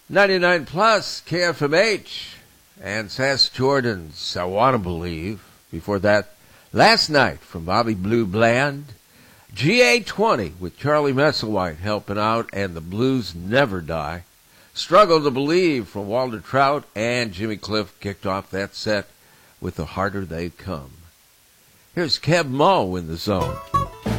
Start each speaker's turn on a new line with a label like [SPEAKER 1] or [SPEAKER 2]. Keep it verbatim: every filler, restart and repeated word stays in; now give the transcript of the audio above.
[SPEAKER 1] ninety-nine plus K F M H and Sass Jordan's I Wanna Believe. Before that, Last Night from Bobby Blue Bland. G A twenty with Charlie Messelwhite helping out, and The Blues Never Die. Struggle to Believe from Walter Trout, and Jimmy Cliff kicked off that set with The Harder They Come. Here's Keb Mo in the zone.